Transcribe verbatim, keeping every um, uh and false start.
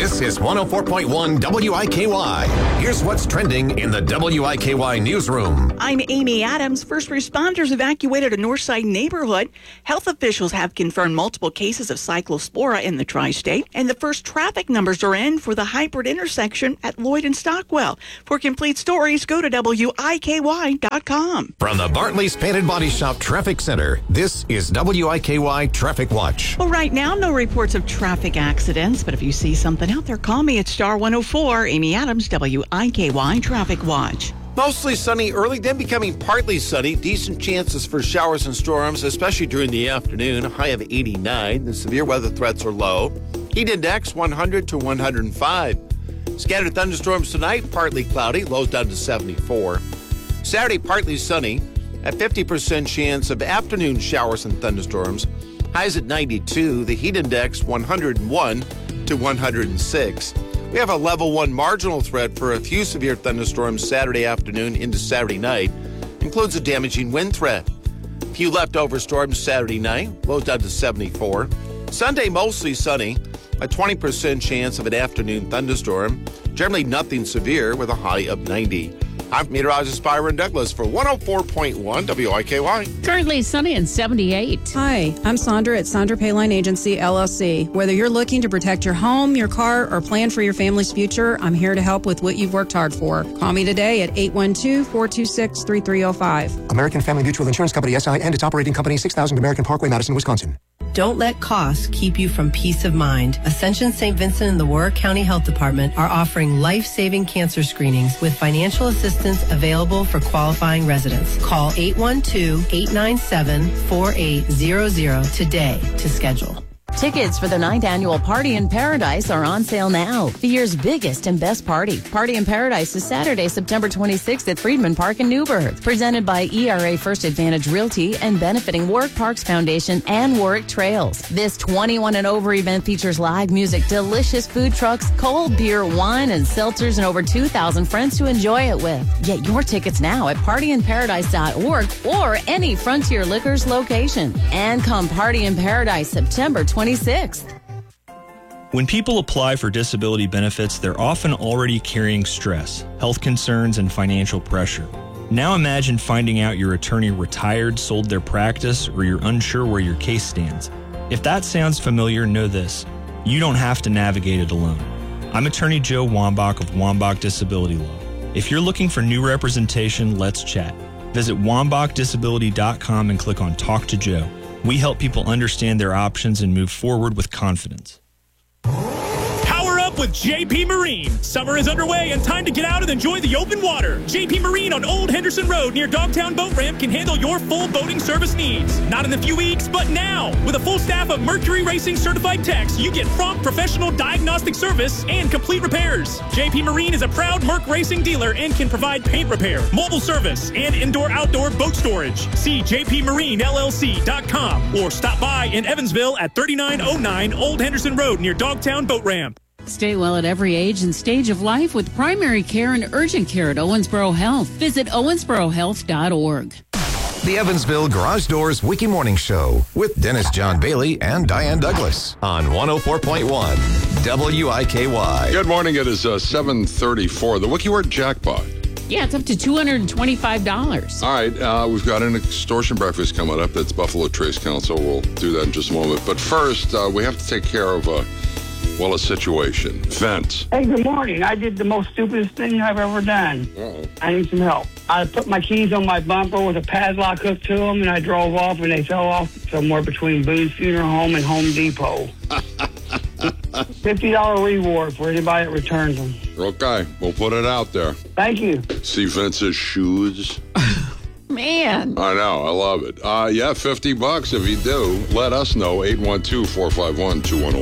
This is one oh four point one W I K Y. Here's what's trending in the W I K Y newsroom. I'm Amy Adams. First responders evacuated a Northside neighborhood. Health officials have confirmed multiple cases of cyclospora in the tri-state, and the first traffic numbers are in for the hybrid intersection at Lloyd and Stockwell. For complete stories, go to W I K Y dot com. From the Bartley's Painted Body Shop Traffic Center, this is W I K Y Traffic Watch. Well, right now, no reports of traffic accidents, but if you see something out there, call me at star one oh four. Amy Adams, W I K Y Traffic Watch. Mostly sunny early, then becoming partly sunny. Decent chances for showers and storms, especially during the afternoon. A high of eighty-nine. The severe weather threats are low. Heat index one hundred to one hundred five. Scattered thunderstorms tonight, partly cloudy, lows down to seventy-four. Saturday, partly sunny, at fifty percent chance of afternoon showers and thunderstorms. Highs at ninety-two. The heat index one hundred one to one hundred six. We have a level one marginal threat for a few severe thunderstorms Saturday afternoon into Saturday night. Includes a damaging wind threat. A few leftover storms Saturday night, lows down to seventy-four. Sunday, mostly sunny, a twenty percent chance of an afternoon thunderstorm. Generally nothing severe with a high of ninety. I'm meteorologist Byron Douglas for one oh four point one W I K Y. Currently sunny and seventy-eight. Hi, I'm Sandra at Sandra Payline Agency, L L C. Whether you're looking to protect your home, your car, or plan for your family's future, I'm here to help with what you've worked hard for. Call me today at eight one two, four two six, three three zero five. American Family Mutual Insurance Company, S I, and its operating company, six thousand American Parkway, Madison, Wisconsin. Don't let costs keep you from peace of mind. Ascension Saint Vincent and the Warwick County Health Department are offering life-saving cancer screenings with financial assistance available for qualifying residents. Call eight one two, eight nine seven, four eight zero zero today to schedule. Tickets for the ninth annual Party in Paradise are on sale now. The year's biggest and best party. Party in Paradise is Saturday, September twenty-sixth at Friedman Park in Newburgh. Presented by E R A First Advantage Realty and benefiting Warwick Parks Foundation and Warwick Trails. This twenty-one and over event features live music, delicious food trucks, cold beer, wine, and seltzers, and over two thousand friends to enjoy it with. Get your tickets now at party in paradise dot org or any Frontier Liquors location. And come Party in Paradise September twenty-sixth. When people apply for disability benefits, they're often already carrying stress, health concerns, and financial pressure. Now imagine finding out your attorney retired, sold their practice, or you're unsure where your case stands. If that sounds familiar, know this: you don't have to navigate it alone. I'm attorney Joe Wambach of Wambach Disability Law. If you're looking for new representation, let's chat. Visit wambach disability dot com and click on Talk to Joe. We help people understand their options and move forward with confidence. Power up with J P Marine. Summer is underway and time to get out and enjoy the open water. J P Marine on Old Henderson Road near Dogtown Boat Ramp can handle your full boating service needs. Not in a few weeks, but now. With a full staff of Mercury Racing certified techs, you get prompt professional diagnostic service and complete repairs. J P Marine is a proud Merc Racing dealer and can provide paint repair, mobile service, and indoor-outdoor boat storage. See j p marine l l c dot com or stop by in Evansville at thirty-nine oh nine Old Henderson Road near Dogtown Boat Ramp. Stay well at every age and stage of life with primary care and urgent care at Owensboro Health. Visit owensboro health dot org. The Evansville Garage Doors Wiki Morning Show with Dennis John Bailey and Diane Douglas on one oh four point one W I K Y. Good morning. It is uh, seven thirty-four. The Wiki Word Jackpot. Yeah, it's up to two hundred twenty-five dollars. All right. Uh, we've got an extortion breakfast coming up. That's Buffalo Trace Council. We'll do that in just a moment. But first, uh, we have to take care of a... Well, a situation. Vince. Hey, good morning. I did the most stupidest thing I've ever done. Uh-oh. I need some help. I put my keys on my bumper with a padlock hooked to them, and I drove off, and they fell off somewhere between Boone's Funeral Home and Home Depot. fifty dollars reward for anybody that returns them. Okay, we'll put it out there. Thank you. See Vince's shoes? Man. I know. I love it. Uh, yeah, fifty bucks if you do. Let us know. eight one two, four five one, two one zero